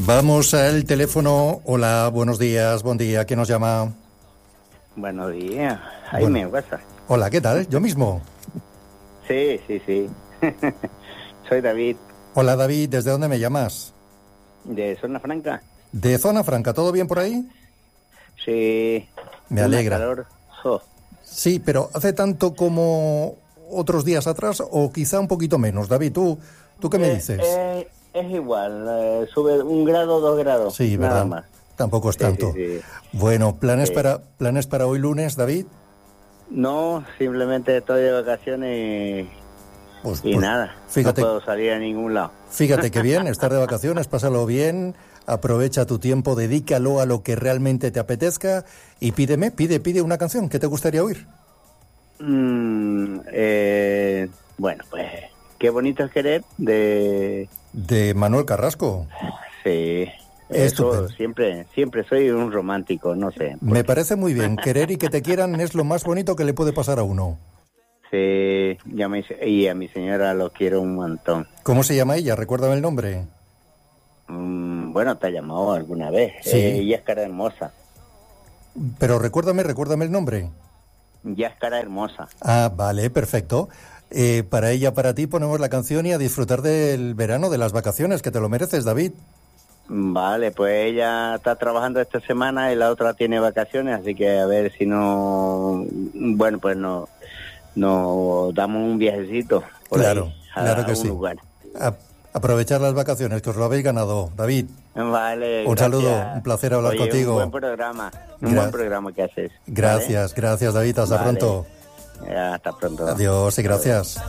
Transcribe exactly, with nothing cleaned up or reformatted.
Vamos al teléfono. Hola, buenos días, buen día. ¿Quién nos llama? Buenos días. Jaime, Bueno. WhatsApp. Hola, ¿qué tal? ¿Yo mismo? Sí, sí, sí. Soy David, Hola, David. ¿Desde dónde me llamas? de Zona Franca. ¿De Zona Franca? ¿Todo bien por ahí? Sí. Me Una alegra. calor. Oh. Sí, pero ¿hace tanto como otros días atrás o quizá un poquito menos? David, ¿tú, tú qué me Eh, dices? eh, es igual, eh, sube un grado, dos grados. Sí, nada ¿verdad? más. Tampoco es Sí, tanto. sí, sí. Bueno, ¿planes Sí. para planes para hoy lunes, David? No, simplemente estoy de vacaciones Pues, y, y pues nada. fíjate, No puedo salir a ningún lado. fíjate que bien, estar de vacaciones, pásalo bien, aprovecha tu tiempo, dedícalo a lo que realmente te apetezca y pídeme, pide, pide una canción que te gustaría oír. Mm, eh, bueno, pues qué bonito es querer de... De Manuel Carrasco. Sí. Estupendo. Eso, siempre, siempre soy un romántico, no sé. Me parece muy bien. Querer y que te quieran es lo más bonito que le puede pasar a uno. Sí, ya me, y a mi señora lo quiero un montón. ¿Cómo se llama ella? Recuérdame el nombre. Mm, bueno, te ha llamado alguna vez. Sí. Eh, ella es cara hermosa. Pero recuérdame, recuérdame el nombre. Ya es cara hermosa. Ah, vale, perfecto. Eh, para ella, para ti, ponemos la canción y a disfrutar del verano, de las vacaciones, que te lo mereces, David. Vale, pues ella está trabajando esta semana y la otra tiene vacaciones, así que a ver si no... Bueno, pues no, nos damos un viajecito por Claro, ahí, a, claro que a un sí. lugar. A- aprovechar las vacaciones, que os lo habéis ganado, David. Vale, Un gracias. saludo, un placer hablar Oye, contigo. un buen programa, un Gra- buen programa que haces. ¿vale? Gracias, gracias, David. Hasta Vale. pronto. Hasta pronto. Adiós y Hasta luego. gracias.